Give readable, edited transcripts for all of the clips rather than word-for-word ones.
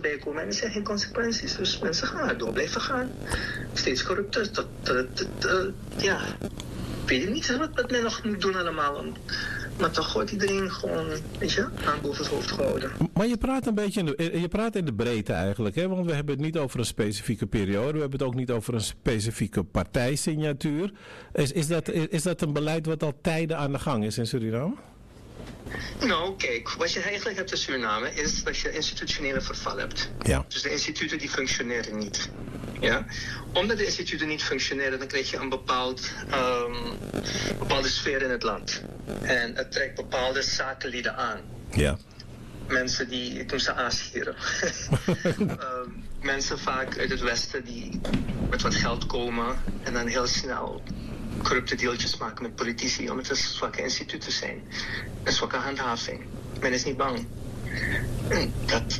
voorbij komen en er zijn geen consequenties. Dus mensen gaan door blijven gaan. Steeds corrupter. Ja, ik weet niet wat men nog moet doen allemaal. Maar toch wordt iedereen gewoon, weet je, aan boven het hoofd gehouden. Maar je praat een beetje je praat in de breedte eigenlijk, hè? Want we hebben het niet over een specifieke periode. We hebben het ook niet over een specifieke partijsignatuur. Is dat een beleid wat al tijden aan de gang is in Suriname? Nou, kijk, wat je eigenlijk hebt in Suriname is dat je institutionele verval hebt. Ja. Dus de instituten die functioneren niet. Ja? Omdat de instituten niet functioneren, dan krijg je een bepaalde sfeer in het land. En het trekt bepaalde zakenlieden aan. Ja. Mensen die, ik noem ze aanscheren. Mensen vaak uit het westen die met wat geld komen en dan heel snel corrupte deeltjes maken met politici, omdat het zwakke instituten zijn. Een zwakke handhaving. Men is niet bang. En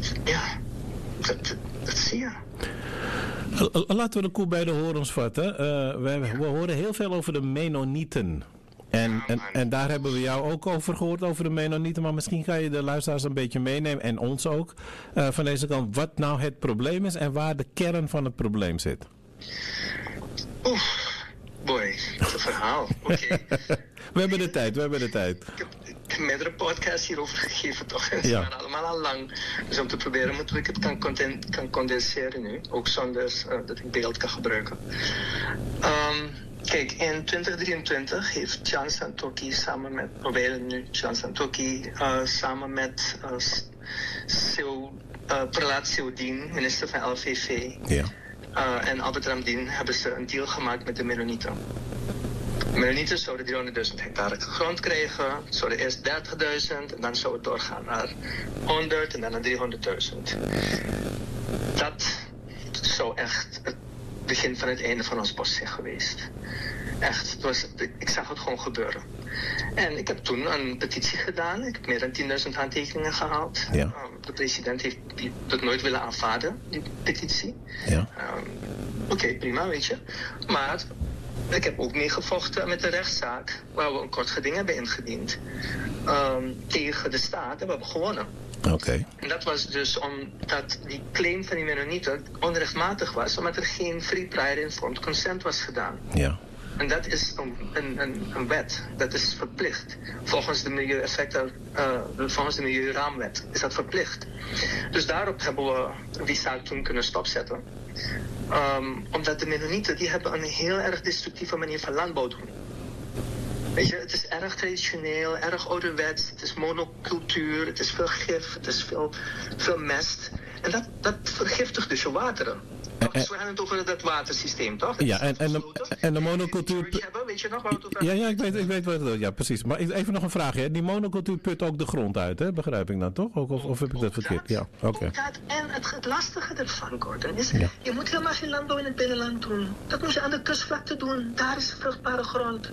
dat zie je. Laten we de koe bij de horens vatten. We horen heel veel over de Mennonieten. En daar hebben we jou ook over gehoord, over de Mennonieten. Maar misschien kan je de luisteraars een beetje meenemen, en ons ook, van deze kant, wat nou het probleem is en waar de kern van het probleem zit. Boy, dat is een verhaal. Oké. We hebben de tijd. Ik heb meerdere podcasts hierover gegeven, toch? Ze waren allemaal al lang. Dus om te proberen moeten ik het kan condenseren nu. Ook zonder dat ik beeld kan gebruiken. Kijk, in 2023 heeft Jan Santoki samen met, samen met Prelaat Seudien, minister van LVV, en Albert Ramdien, hebben ze een deal gemaakt met de Mennonieten. De Mennonieten zouden 300.000 hectare grond krijgen. Het zouden eerst 30.000 en dan zou het doorgaan naar 100 en dan naar 300.000. Dat zou echt het begin van het einde van ons bos zijn geweest. Echt, ik zag het gewoon gebeuren. En ik heb toen een petitie gedaan. Ik heb meer dan 10.000 handtekeningen gehaald. Ja. De president heeft dat nooit willen aanvaarden, die petitie. Ja. Oké, prima, weet je. Maar ik heb ook meegevochten met de rechtszaak, waar we een kort geding hebben ingediend, tegen de staat, en we hebben gewonnen. Oké. En dat was dus omdat die claim van die Mennonieten onrechtmatig was, omdat er geen free prior informed consent was gedaan. Ja. En dat is een wet, dat is verplicht. Volgens de Milieuraamwet is dat verplicht. Dus daarop hebben we die zaak toen kunnen stopzetten. Omdat de Mennonieten, die hebben een heel erg destructieve manier van landbouw doen. Weet je, het is erg traditioneel, erg ouderwets, het is monocultuur, het is veel gif, het is veel mest. En dat vergiftigt dus je wateren. Dus we gaan het over dat watersysteem, toch? Ja, en de monocultuur... Weet je nog waar we het over Ja, ik weet wat het is. Ja, precies. Maar even nog een vraag. Hè? Die monocultuur put ook de grond uit, hè? Begrijp ik dan toch? Of heb ik dat verkeerd? Ja, oké. En het lastige ervan, Gordon, is... Je moet helemaal geen landbouw in het binnenland doen. Dat moet je aan de kustvlakte doen. Daar is vruchtbare grond.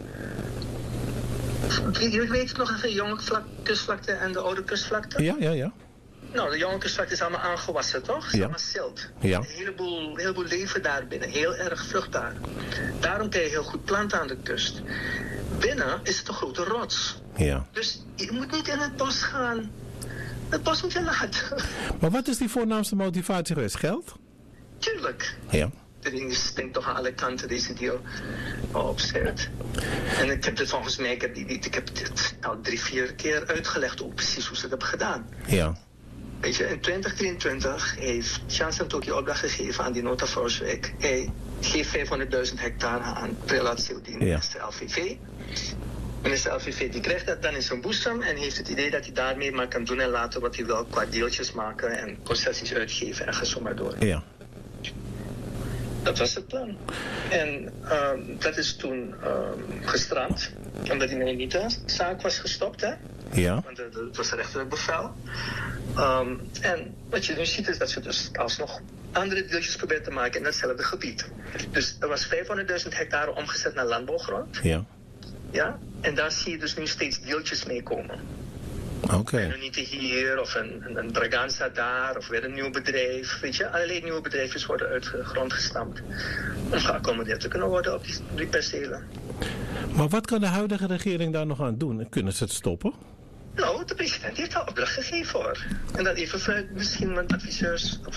Je weet het nog even, de jonge kustvlakte en de oude kustvlakte? Ja. Nou, de jonge kustvlakte is allemaal aangewassen, toch? Allemaal silt. Ja. Een heleboel leven daar binnen. Heel erg vruchtbaar. Daarom kun je heel goed planten aan de kust. Binnen is het een grote rots. Ja. Dus je moet niet in het bos gaan. Het bos moet je laten. Maar wat is die voornaamste motivatie geweest? Geld? Tuurlijk. Ja. De ding stinkt toch aan alle kanten, deze deal. Opzet. En ik heb dit volgens mij, ik heb dit al 3-4 keer uitgelegd ook precies hoe ze het hebben gedaan. Ja. Weet je, in 2023 heeft Jan Santoki opdracht gegeven aan die Nota Forswijk. Hij geeft 500.000 hectare aan Prelaat Seudien, minister LVV. Minister LVV die krijgt dat dan in zijn boezem en heeft het idee dat hij daarmee maar kan doen en laten wat hij wil qua deeltjes maken en concessies uitgeven en ga zo maar door. Ja. Dat was het plan. En dat is toen gestrand, omdat die Mennonieten-zaak was gestopt, hè? Ja. Want het was een rechterlijk bevel. En wat je nu ziet is dat ze dus alsnog andere deeltjes proberen te maken in datzelfde gebied. Dus er was 500.000 hectare omgezet naar landbouwgrond. Ja. Ja. En daar zie je dus nu steeds deeltjes mee komen. Oké. Mennonieten hier, of een Braganza daar, of weer een nieuw bedrijf. Weet je, allerlei nieuwe bedrijven worden uit de grond gestampt. Om geaccommodeerd te kunnen worden op die percelen. Maar wat kan de huidige regering daar nog aan doen? Kunnen ze het stoppen? Nou, de president heeft al opdracht gegeven hoor. En dat even vanuit misschien wat adviseurs